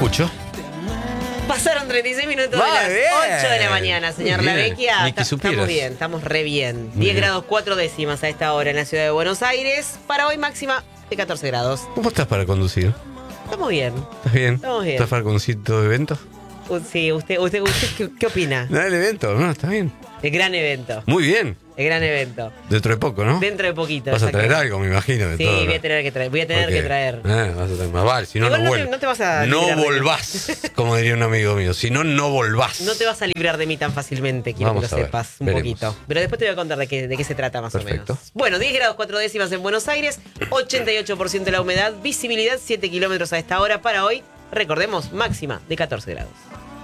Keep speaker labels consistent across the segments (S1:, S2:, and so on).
S1: escucho.
S2: Pasaron 36 minutos de las
S1: Bien.
S2: 8 de la mañana, señor
S1: Bien.
S2: Lavecchia.
S1: Ni que supieras.
S2: Estamos bien, estamos re bien.
S1: Muy
S2: 10
S1: bien.
S2: grados 4 décimas a esta hora en la ciudad de Buenos Aires. Para hoy máxima de 14 grados.
S1: ¿Cómo estás para conducir?
S2: Estamos bien.
S1: ¿Estás bien?
S2: Estamos bien.
S1: ¿Estás para conducir todo evento?
S2: Sí, usted ¿qué opina?
S1: No, el evento, no, está bien.
S2: El gran evento.
S1: Muy bien.
S2: El gran evento.
S1: Dentro de poco, ¿no?
S2: Dentro de poquito.
S1: Vas a traer
S2: exacto.
S1: algo, me imagino. De
S2: Sí,
S1: todo,
S2: voy a tener que traer. Voy a tener
S1: Porque,
S2: que traer.
S1: vas a traer más vale, si no,
S2: Igual
S1: no
S2: no
S1: vuelvas.
S2: no te vas a
S1: No
S2: librar de mí.
S1: volvás, como diría un amigo mío. Si no, no volvás.
S2: No te vas a librar de mí tan fácilmente, quiero
S1: Vamos
S2: que
S1: a
S2: lo
S1: ver,
S2: sepas un
S1: veremos.
S2: poquito. Pero después te voy a contar de qué se trata más
S1: Perfecto.
S2: o menos. Bueno, 10 grados 4 décimas en Buenos Aires, 88% la humedad, visibilidad 7 kilómetros a esta hora. Para hoy, recordemos, máxima de 14 grados.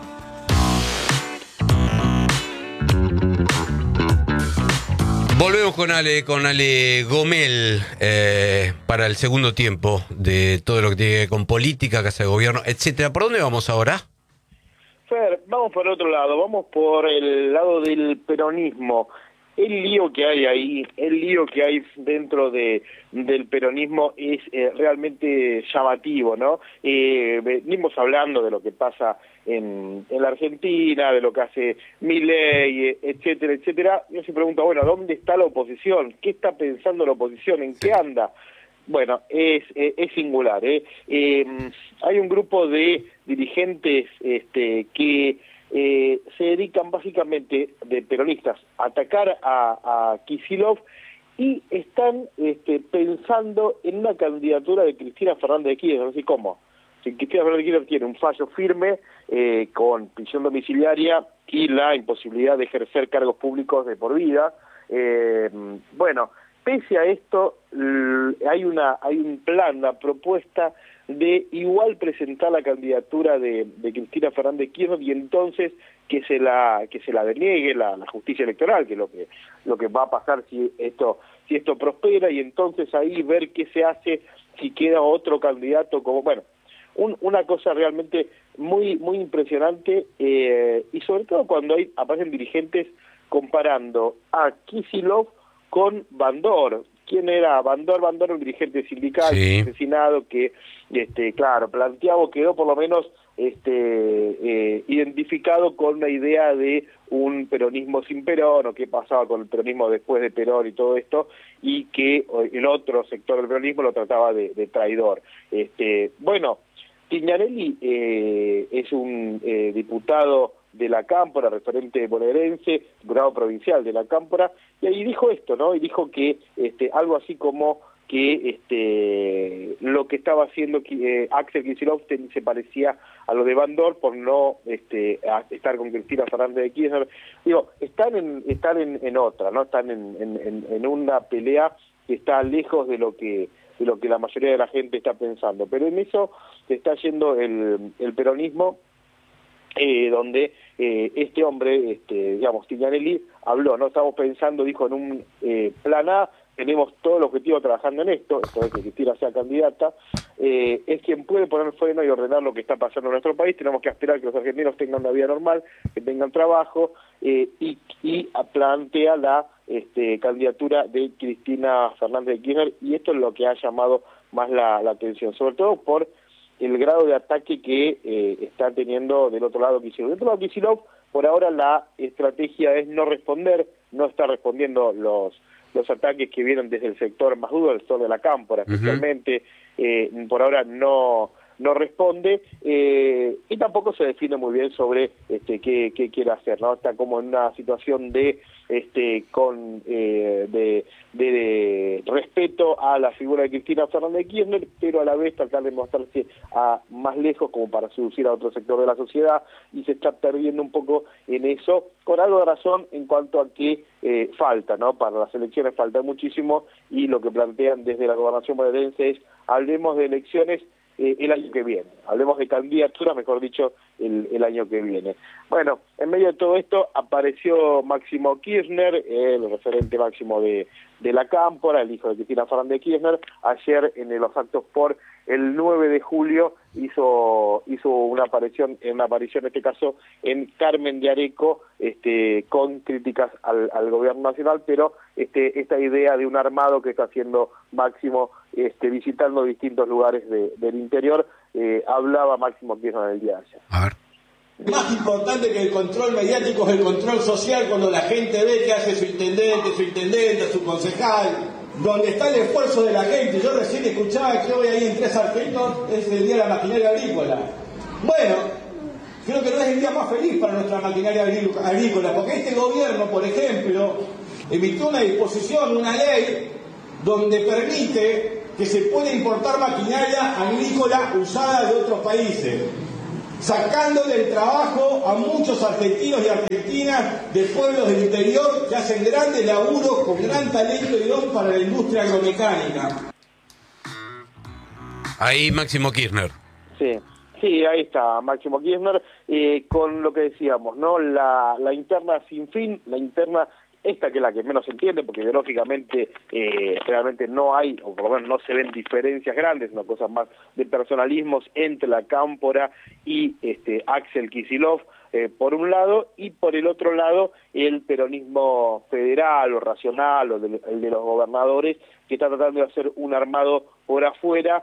S1: Volvemos con Ale Gomel para el segundo tiempo de todo lo que tiene que ver con política, casa de gobierno, etcétera. ¿Por dónde vamos ahora?
S3: Fer, vamos por otro lado, vamos por el lado del peronismo. El lío que hay ahí, el lío que hay dentro del peronismo es realmente llamativo, ¿no? Venimos hablando de lo que pasa en la Argentina, de lo que hace Milei, etcétera, etcétera. Yo se pregunta, bueno, ¿dónde está la oposición? ¿Qué está pensando la oposición? ¿En qué anda? Bueno, es singular, ¿eh? Hay un grupo de dirigentes que se dedican básicamente, de peronistas, a atacar a Kicillof y están pensando en una candidatura de Cristina Fernández de Kirchner. No sé cómo. Si Cristina Fernández de Kirchner tiene un fallo firme con prisión domiciliaria y la imposibilidad de ejercer cargos públicos de por vida, bueno, pese a esto, hay un plan, una propuesta de igual presentar la candidatura de Cristina Fernández de Kirchner y entonces que se la deniegue la justicia electoral, que es lo que va a pasar si esto prospera, y entonces ahí ver qué se hace si queda otro candidato como, bueno, una cosa realmente muy muy impresionante, y sobre todo cuando aparecen dirigentes comparando a Kicillof con Bandor. ¿Quién era Bandor? Bandor, un dirigente sindical,
S1: Sí.
S3: asesinado, que, claro, planteado, quedó por lo menos identificado con una idea de un peronismo sin Perón, o qué pasaba con el peronismo después de Perón y todo esto, y que el otro sector del peronismo lo trataba de traidor. Bueno, Tignarelli es un diputado de la Cámpora, referente bonaerense, diputado provincial de la Cámpora, y ahí dijo esto, ¿no? Y dijo que algo así como que lo que estaba haciendo Axel Kicillof se parecía a lo de Bandor por no estar con Cristina Fernández de Kirchner. Digo, están en otra, ¿no? Están en una pelea que está lejos de lo que la mayoría de la gente está pensando, pero en eso está yendo el peronismo, donde este hombre, digamos, Tignarelli, habló, ¿no? Estamos pensando, dijo, en un plan A, tenemos todo el objetivo trabajando en esto es que Cristina sea candidata, es quien puede poner freno y ordenar lo que está pasando en nuestro país. Tenemos que esperar que los argentinos tengan una vida normal, que tengan trabajo, y plantea la candidatura de Cristina Fernández de Kirchner, y esto es lo que ha llamado más la atención, sobre todo por el grado de ataque que está teniendo del otro lado Kicillof. Del otro lado Kicillof, por ahora la estrategia es no responder, no está respondiendo los ataques que vienen desde el sector más duro, el sector de la Cámpora especialmente, por ahora no responde, y tampoco se define muy bien sobre qué quiere hacer, ¿no? Está como en una situación de respeto a la figura de Cristina Fernández de Kirchner, pero a la vez tratar de mostrarse más lejos como para seducir a otro sector de la sociedad, y se está perdiendo un poco en eso, con algo de razón en cuanto a que falta, ¿no? Para las elecciones falta muchísimo, y lo que plantean desde la gobernación bonaerense es: hablemos de elecciones el año que viene, hablemos de candidaturas, mejor dicho, el año que viene. Bueno, en medio de todo esto apareció Máximo Kirchner, el referente máximo de la Cámpora, el hijo de Cristina Fernández de Kirchner. Ayer, en los actos por el 9 de julio, hizo una aparición en este caso en Carmen de Areco, con críticas al gobierno nacional, pero esta idea de un armado que está haciendo Máximo visitando distintos lugares del interior, hablaba Máximo Kirchner el día de ayer.
S1: A ver.
S4: Más importante que el control mediático es el control social, cuando la gente ve que hace su intendente, su concejal, donde está el esfuerzo de la gente. Yo recién escuchaba que hoy ahí en Tres Argentinos es el día de la maquinaria agrícola. Bueno, creo que no es el día más feliz para nuestra maquinaria agrícola, porque este gobierno, por ejemplo, emitió una disposición, una ley, donde permite que se pueda importar maquinaria agrícola usada de otros países, sacándole el trabajo a muchos argentinos y argentinas de pueblos del interior que hacen grandes laburos con gran talento y don para la industria agromecánica.
S1: Ahí Máximo Kirchner.
S3: Sí, ahí está Máximo Kirchner, con lo que decíamos, ¿no? La interna sin fin, la interna esta que es la que menos se entiende, porque ideológicamente realmente no hay, o por lo menos no se ven diferencias grandes, una cosa más de personalismos entre la Cámpora y Axel Kicillof, por un lado, y por el otro lado el peronismo federal o racional, o el de los gobernadores, que está tratando de hacer un armado por afuera,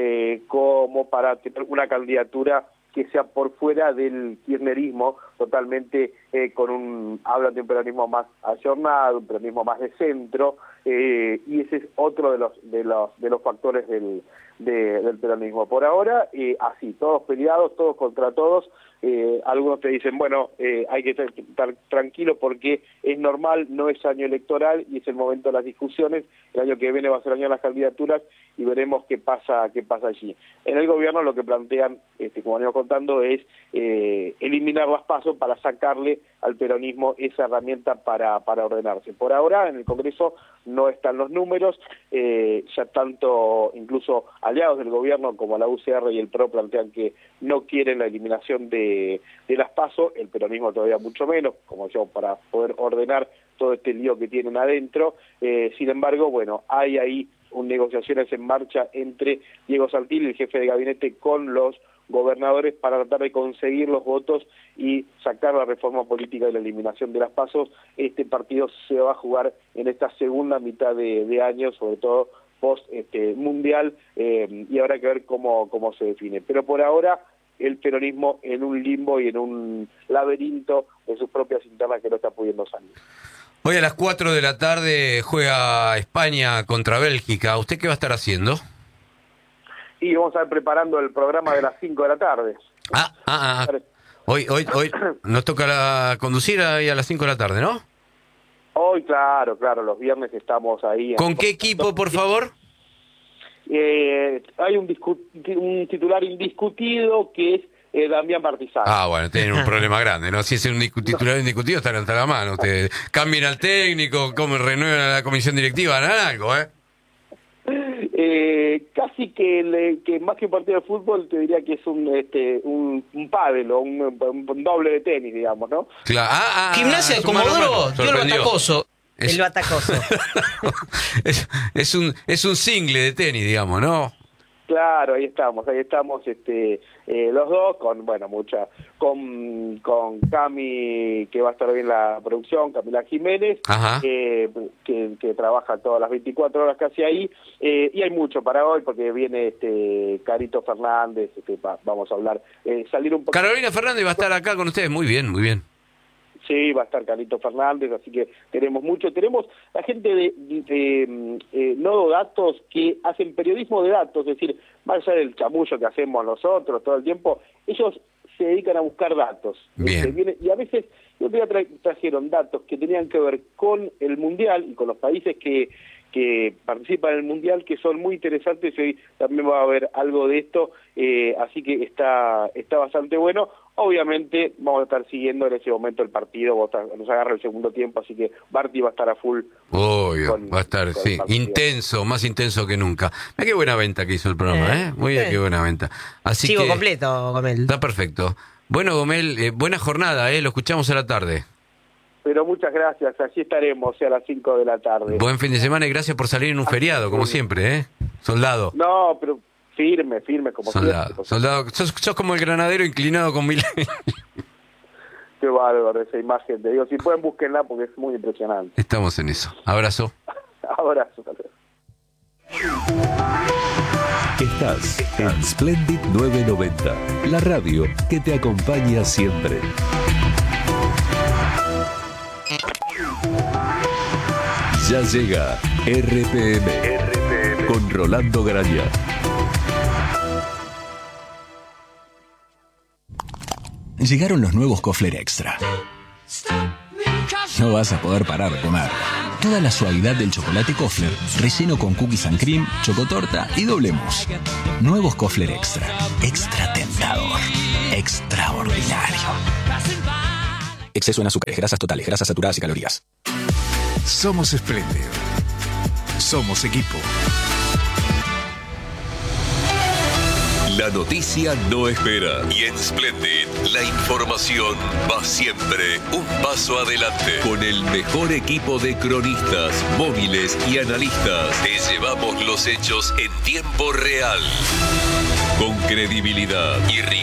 S3: como para tener una candidatura que sea por fuera del kirchnerismo, totalmente hablan de un peronismo más ayornado, un peronismo más de centro, y ese es otro de los factores del peronismo. Por ahora, así, todos peleados, todos contra todos. Algunos te dicen, bueno, hay que estar tranquilo porque es normal, no es año electoral y es el momento de las discusiones. El año que viene va a ser el año de las candidaturas y veremos qué pasa allí. En el gobierno lo que plantean, como venimos contando, es eliminar las PASO para sacarle al peronismo esa herramienta para ordenarse. Por ahora, en el Congreso no están los números, ya tanto incluso aliados del gobierno como la UCR y el PRO plantean que no quieren la eliminación de las PASO, el peronismo todavía mucho menos, como yo, para poder ordenar todo este lío que tienen adentro. Sin embargo, bueno, hay ahí negociaciones en marcha entre Diego Santilli, el jefe de gabinete, con los gobernadores para tratar de conseguir los votos y sacar la reforma política y la eliminación de las PASO. Este partido se va a jugar en esta segunda mitad de año, sobre todo post mundial, y habrá que ver cómo se define. Pero por ahora el peronismo en un limbo y en un laberinto de sus propias internas que no está pudiendo salir.
S1: Hoy a las 4 de la tarde juega España contra Bélgica. ¿Usted qué va a estar haciendo?
S3: Y vamos a estar preparando el programa de las 5 de la tarde.
S1: Hoy nos toca conducir ahí a las 5 de la tarde, ¿no?
S3: Hoy, claro, los viernes estamos ahí.
S1: ¿Con qué equipo, por favor?
S3: Hay un titular indiscutido que es Damián Martizano.
S1: Bueno, tienen un problema grande, ¿no? Si es un titular indiscutido, estarán hasta la mano. Ustedes cambien al técnico, renuevan a la comisión directiva, harán algo, ¿eh?
S3: Casi que más que un partido de fútbol te diría que es un pádel o un doble de tenis, digamos, ¿no?
S1: Claro.
S2: Gimnasia de Comodoro dio el batacoso. El batacoso.
S1: es un single de tenis, digamos, ¿no?
S3: Claro, ahí estamos, los dos, con Cami, que va a estar hoy en la producción, Camila Jiménez, que trabaja todas las 24 horas casi ahí, y hay mucho para hoy, porque viene Carito Fernández, vamos a hablar, salir un poco...
S1: Carolina Fernández va a estar acá con ustedes, muy bien, muy bien.
S3: Sí, va a estar Carito Fernández, así que tenemos mucho. Tenemos la gente de Nodo Datos que hacen periodismo de datos, es decir, más allá del chamullo que hacemos nosotros todo el tiempo, ellos se dedican a buscar datos.
S1: Bien.
S3: Y a veces, yo trajeron datos que tenían que ver con el Mundial y con los países que participan en el Mundial, que son muy interesantes, y hoy también va a haber algo de esto, así que está bastante bueno. Obviamente vamos a estar siguiendo en ese momento el partido, nos agarra el segundo tiempo, así que Barty va a estar a full.
S1: Obvio, va a estar, sí, intenso, más intenso que nunca. Mira qué buena venta que hizo el programa, ¿eh? Muy bien, qué buena venta. Así
S2: Sigo
S1: que,
S2: completo, Gomel.
S1: Está perfecto. Bueno, Gomel, buena jornada, lo escuchamos a la tarde.
S3: Pero muchas gracias, allí estaremos a las 5 de la tarde.
S1: Buen fin de semana y gracias por salir en un feriado, como siempre, ¿eh? Soldado.
S3: No, pero firme, como siempre.
S1: Soldado, sos como el granadero inclinado con Milei.
S3: Qué bárbaro esa imagen, te digo, si pueden búsquenla porque es muy impresionante.
S1: Estamos en eso. Abrazo.
S3: Abrazo.
S5: Estás en Splendid 990, la radio que te acompaña siempre. Ya llega RPM con Rolando Graña.
S6: Llegaron los nuevos Kofler Extra. No vas a poder parar de comer. Toda la suavidad del chocolate Kofler, relleno con cookies and cream, chocotorta y doble mousse. Nuevos Kofler Extra. Extra tentador. Extraordinario. Exceso en azúcares, grasas totales, grasas saturadas y calorías.
S7: Somos espléndidos. Somos equipo.
S5: La noticia no espera y en Splendid la información va siempre un paso adelante. Con el mejor equipo de cronistas, móviles y analistas, te llevamos los hechos en tiempo real. Con credibilidad y rigor.